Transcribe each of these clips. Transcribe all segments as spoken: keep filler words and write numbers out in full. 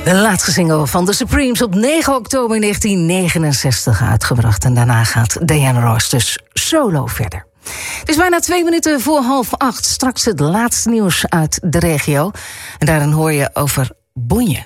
De laatste single van The Supremes op negen oktober negentien negenenzestig uitgebracht. En daarna gaat Diana Ross dus solo verder. Het is bijna twee minuten voor half acht. Straks het laatste nieuws uit de regio. En daarin hoor je over Bonje.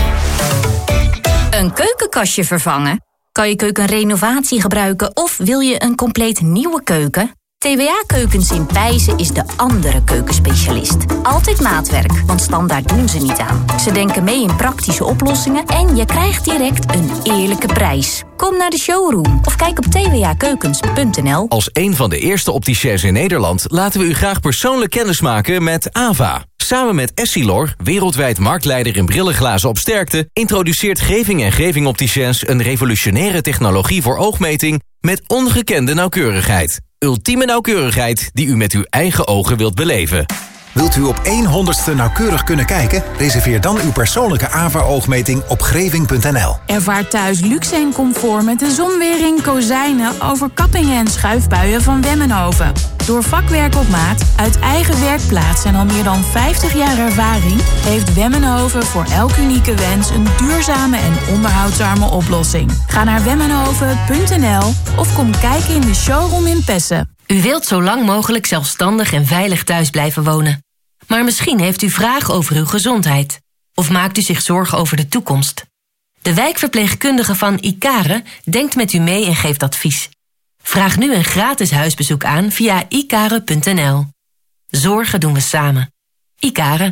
Een keukenkastje vervangen? Kan je keuken een renovatie gebruiken of wil je een compleet nieuwe keuken? T W A Keukens in Pijzen is de andere keukenspecialist. Altijd maatwerk, want standaard doen ze niet aan. Ze denken mee in praktische oplossingen en je krijgt direct een eerlijke prijs. Kom naar de showroom of kijk op t w a keukens punt n l. Als een van de eerste opticiens in Nederland laten we u graag persoonlijk kennismaken met Ava. Samen met Essilor, wereldwijd marktleider in brillenglazen op sterkte, introduceert Geving en Geving Opticiens een revolutionaire technologie voor oogmeting met ongekende nauwkeurigheid. Ultieme nauwkeurigheid die u met uw eigen ogen wilt beleven. Wilt u op één honderdste nauwkeurig kunnen kijken? Reserveer dan uw persoonlijke A V A-oogmeting op greving punt n l. Ervaar thuis luxe en comfort met de zonwering, kozijnen, overkappingen en schuifbuien van Wemmenhoven. Door vakwerk op maat, uit eigen werkplaats en al meer dan vijftig jaar ervaring heeft Wemmenhoven voor elk unieke wens een duurzame en onderhoudsarme oplossing. Ga naar wemmenhoven punt n l of kom kijken in de showroom in Pessen. U wilt zo lang mogelijk zelfstandig en veilig thuis blijven wonen. Maar misschien heeft u vragen over uw gezondheid. Of maakt u zich zorgen over de toekomst. De wijkverpleegkundige van Icare denkt met u mee en geeft advies. Vraag nu een gratis huisbezoek aan via icare punt n l. Zorgen doen we samen. Icare.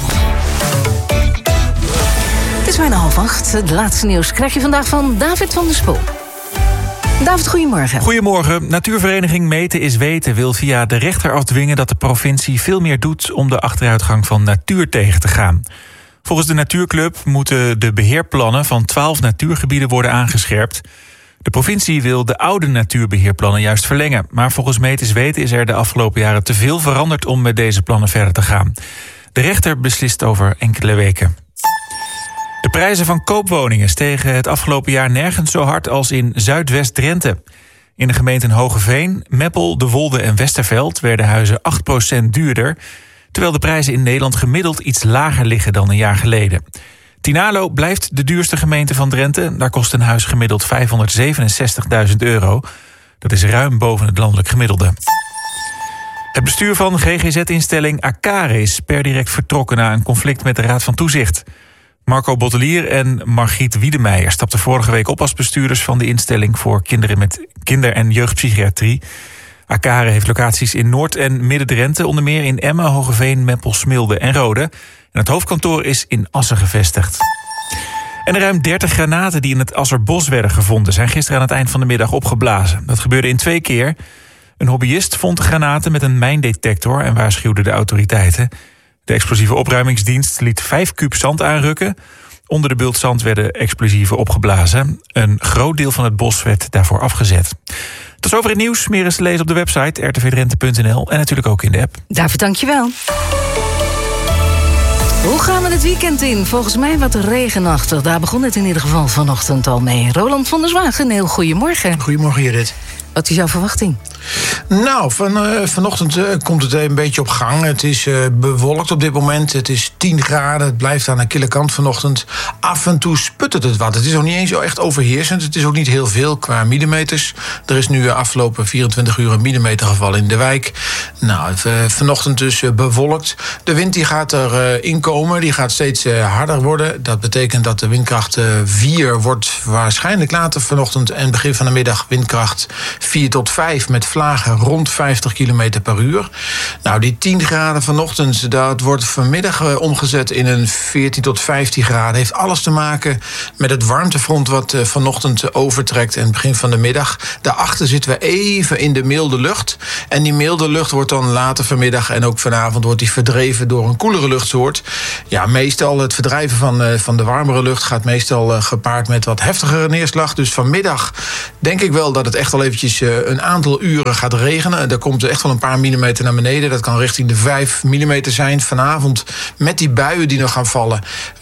Het is bijna half acht. Het laatste nieuws krijg je vandaag van David van der Spoel. David, goedemorgen. Goedemorgen. Natuurvereniging Meten is Weten wil via de rechter afdwingen dat de provincie veel meer doet om de achteruitgang van natuur tegen te gaan. Volgens de Natuurclub moeten de beheerplannen van twaalf natuurgebieden worden aangescherpt. De provincie wil de oude natuurbeheerplannen juist verlengen. Maar volgens Meten is Weten is er de afgelopen jaren te veel veranderd om met deze plannen verder te gaan. De rechter beslist over enkele weken. De prijzen van koopwoningen stegen het afgelopen jaar nergens zo hard als in Zuidwest-Drenthe. In de gemeenten Hogeveen, Meppel, De Wolde en Westerveld werden huizen acht procent duurder, terwijl de prijzen in Nederland gemiddeld iets lager liggen dan een jaar geleden. Tinalo blijft de duurste gemeente van Drenthe. Daar kost een huis gemiddeld vijfhonderdzevenenzestigduizend euro. Dat is ruim boven het landelijk gemiddelde. Het bestuur van G G Z-instelling Akare is per direct vertrokken na een conflict met de Raad van Toezicht. Marco Bottelier en Margriet Wiedemeijer stapten vorige week op als bestuurders van de instelling voor kinderen met kinder- en jeugdpsychiatrie. Akare heeft locaties in Noord- en Midden-Drenthe, onder meer in Emmen, Hogeveen, Meppel, Smilde en Rode. En het hoofdkantoor is in Assen gevestigd. En de ruim dertig granaten die in het Asserbos werden gevonden zijn gisteren aan het eind van de middag opgeblazen. Dat gebeurde in twee keer. Een hobbyist vond de granaten met een mijndetector en waarschuwde de autoriteiten. De explosieve opruimingsdienst liet vijf kuub zand aanrukken. Onder de bult zand werden explosieven opgeblazen. Een groot deel van het bos werd daarvoor afgezet. Tot zover het nieuws. Meer is te lezen op de website r t v drenthe punt n l en natuurlijk ook in de app. David, dankjewel. Hoe gaan we het weekend in? Volgens mij wat regenachtig. Daar begon het in ieder geval vanochtend al mee. Roland van der Zwagen, heel goedemorgen. Goedemorgen, Judith. Wat is jouw verwachting? Nou, van, uh, vanochtend uh, komt het een beetje op gang. Het is uh, bewolkt op dit moment. Het is tien graden. Het blijft aan de kille kant vanochtend. Af en toe sputtert het wat. Het is ook niet eens zo echt overheersend. Het is ook niet heel veel qua millimeters. Er is nu uh, afgelopen vierentwintig uur een millimeter gevallen in de wijk. Nou, uh, vanochtend dus uh, bewolkt. De wind die gaat er uh, inkomen. Die gaat steeds uh, harder worden. Dat betekent dat de windkracht uh, vier wordt waarschijnlijk later vanochtend en begin van de middag windkracht vier tot vijf met vlagen rond vijftig kilometer per uur. Nou, die tien graden vanochtend, dat wordt vanmiddag uh, omgezet in een veertien tot vijftien graden. Heeft alles te maken met het warmtefront wat uh, vanochtend overtrekt en begin van de middag. Daarachter zitten we even in de milde lucht. En die milde lucht wordt dan later vanmiddag en ook vanavond wordt die verdreven door een koelere luchtsoort. Ja, meestal het verdrijven van, uh, van de warmere lucht gaat meestal uh, gepaard met wat heftigere neerslag. Dus vanmiddag denk ik wel dat het echt al eventjes uh, een aantal uren gaat regenen. Er komt echt wel een paar millimeter naar beneden. Dat kan richting de vijf millimeter zijn. Vanavond met die buien die nog gaan vallen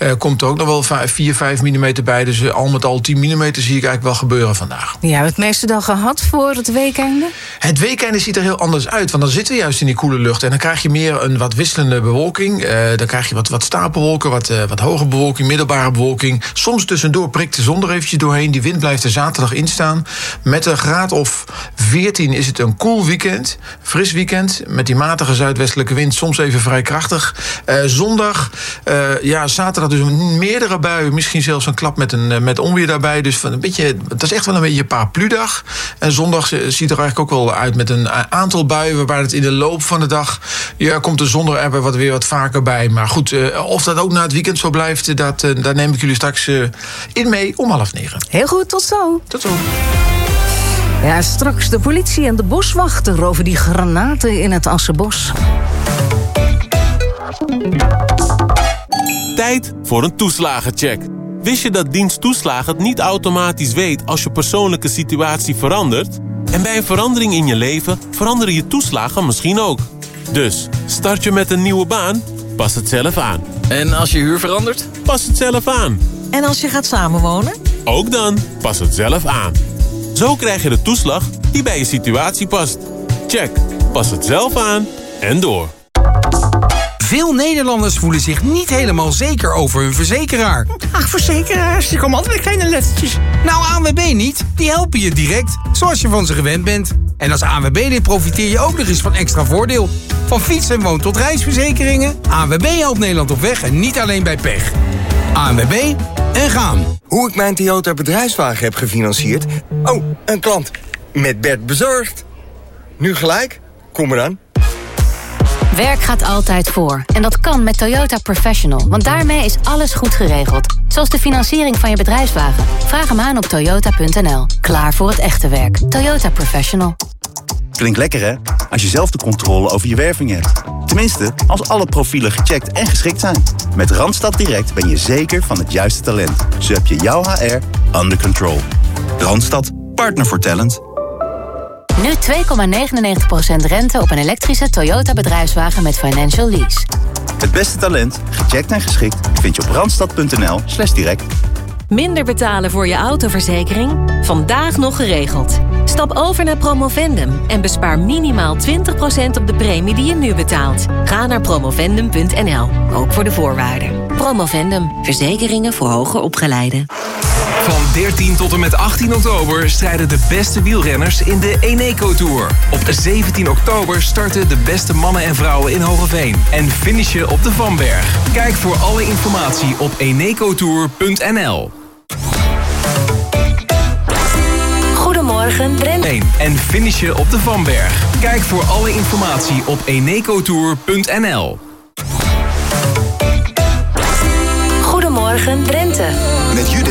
Uh, komt er ook nog wel vier, vijf millimeter bij. Dus uh, al met al tien millimeter zie ik eigenlijk wel gebeuren vandaag. Ja, het meeste dan gehad voor het weekende? Het weekende ziet er heel anders uit. Want dan zitten we juist in die koele lucht. En dan krijg je meer een wat wisselende bewolking. Uh, dan krijg je wat, wat stapelwolken, wat, uh, wat hoge bewolking, middelbare bewolking. Soms tussendoor prikt de zon er eventjes doorheen. Die wind blijft er zaterdag in staan. Met een graad of veertien is het een koel weekend. Fris weekend. Met die matige zuidwestelijke wind. Soms even vrij krachtig. Uh, zondag, uh, ja, zaterdag dus meerdere buien. Misschien zelfs een klap met, een, uh, met onweer daarbij. Dus van een beetje, het is echt wel een beetje een parapludag. En zondag ziet er eigenlijk ook wel uit met een aantal buien. Waarbij het in de loop van de dag, ja, komt de zon er wat weer wat vaker bij. Maar goed, uh, of dat ook na het weekend zo blijft, dat, uh, daar neem ik jullie straks uh, in mee om half negen. Heel goed, tot zo. Tot zo. Ja, straks de politie en de boswachter over die granaten in het Assenbos. Tijd voor een toeslagencheck. Wist je dat dienst toeslagen het niet automatisch weet als je persoonlijke situatie verandert? En bij een verandering in je leven veranderen je toeslagen misschien ook. Dus, start je met een nieuwe baan? Pas het zelf aan. En als je huur verandert? Pas het zelf aan. En als je gaat samenwonen? Ook dan, pas het zelf aan. Zo krijg je de toeslag die bij je situatie past. Check, pas het zelf aan en door. Veel Nederlanders voelen zich niet helemaal zeker over hun verzekeraar. Ach, verzekeraars, die komen altijd met kleine lettertjes. Nou, A N W B niet. Die helpen je direct, zoals je van ze gewend bent. En als A N W B-lid profiteer je ook nog eens van extra voordeel. Van fiets- en woon- tot reisverzekeringen. A N W B helpt Nederland op weg en niet alleen bij pech. A N W B en gaan. Hoe ik mijn Toyota bedrijfswagen heb gefinancierd? Oh, een klant. Met Bert bezorgd. Nu gelijk? Kom eraan. Werk gaat altijd voor. En dat kan met Toyota Professional. Want daarmee is alles goed geregeld. Zoals de financiering van je bedrijfswagen. Vraag hem aan op toyota punt n l. Klaar voor het echte werk. Toyota Professional. Klinkt lekker, hè? Als je zelf de controle over je werving hebt. Tenminste, als alle profielen gecheckt en geschikt zijn. Met Randstad Direct ben je zeker van het juiste talent. Zo heb je jouw H R under control. Randstad, partner voor talent. Nu twee komma negenennegentig procent rente op een elektrische Toyota bedrijfswagen met financial lease. Het beste talent, gecheckt en geschikt, vind je op randstad punt n l slash direct. Minder betalen voor je autoverzekering? Vandaag nog geregeld. Stap over naar Promovendum en bespaar minimaal twintig procent op de premie die je nu betaalt. Ga naar promovendum punt n l, ook voor de voorwaarden. Promovendum, verzekeringen voor hoger opgeleiden. Van dertien tot en met achttien oktober strijden de beste wielrenners in de Eneco Tour. Op zeventien oktober starten de beste mannen en vrouwen in Hogeveen. En finishen op de Vanberg. Kijk voor alle informatie op enecotour punt n l. Goedemorgen, Drenthe. En finishen op de Vanberg. Kijk voor alle informatie op enecotour punt n l. Goedemorgen, Drenthe. Met Judith